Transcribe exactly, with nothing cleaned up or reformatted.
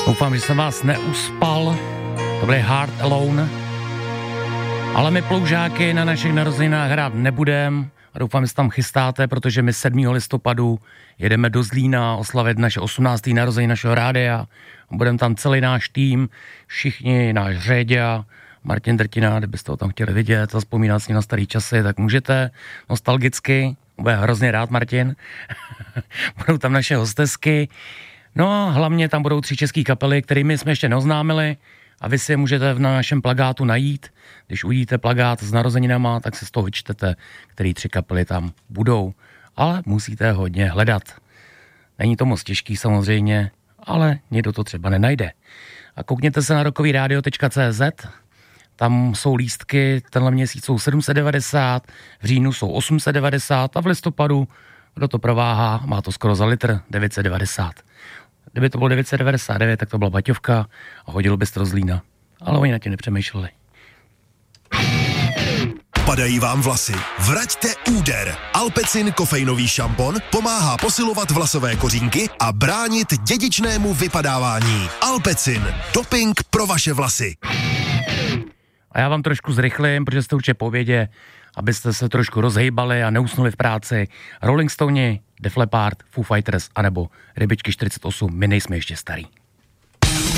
Doufám, že jsem vás neuspal. To byly Heart Alone. Ale my ploužáky na našich narozeninách hrát nebudem. A doufám, že se tam chystáte, protože my sedmého listopadu jedeme do Zlína oslavit naše osmnácté narozeniny našeho rádia. Budeme tam celý náš tým, všichni, náš Řeďa, Martin Drtina, kdybyste ho tam chtěli vidět, zazpomínat si na starý časy, tak můžete, nostalgicky, bude hrozně rád Martin. Budou tam naše hostesky. No a hlavně tam budou tři české kapely, kterými jsme ještě neoznámili a vy si je můžete na našem plagátu najít. Když uvidíte plagát s narozeninama, tak se z toho vyčtete, který tři kapely tam budou. Ale musíte hodně hledat. Není to moc těžký samozřejmě, ale někdo to třeba nenajde. A koukněte se na rokový radio tečka cé zet, tam jsou lístky, tenhle měsíc jsou sedm set devadesát, v říjnu jsou osm set devadesát a v listopadu, kdo to prováhá, má to skoro za litr, devět set devadesát. Kdyby to bylo devět set devadesát devět, tak to byla baťovka a hodilo byste do Zlína. Ale oni na tě nepřemýšleli. Padají vám vlasy? Vraťte úder. Alpecin kofeinový šampon pomáhá posilovat vlasové kořínky a bránit dědičnému vypadávání. Alpecin. Doping pro vaše vlasy. A já vám trošku zrychlím, protože jste určitě po obědě, abyste se trošku rozhejbali a neusnuli v práci. Rolling Stoney, Def Leppard, Foo Fighters anebo Rybičky čtyřicet osm, my nejsme ještě starý.